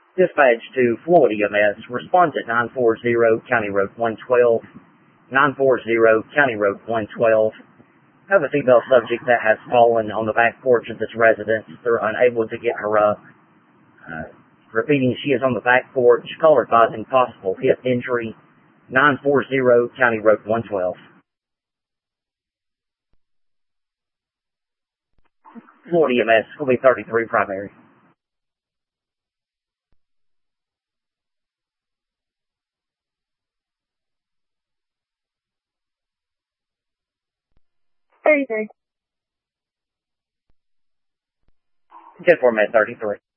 Dispatch to Floyd EMS. Response at 940 County Road 112. 940 County Road 112. Have a female subject that has fallen on the back porch of this residence. They're unable to get her up. Repeating, she is on the back porch. Caller advising possible hip injury. 940 County Road 112. Floyd EMS will be 33 primary. Good for med 33.